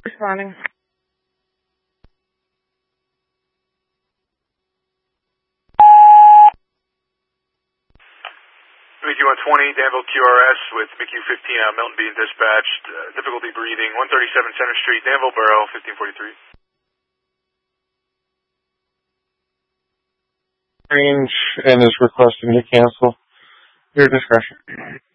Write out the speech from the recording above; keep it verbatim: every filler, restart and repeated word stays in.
Responding. M Q one twenty, Danville Q R S with M Q fifteen out, Milton being dispatched. Uh, difficulty breathing, one thirty-seven Center Street, Danville Borough, fifteen forty-three. Range and is requesting to cancel. Your discretion.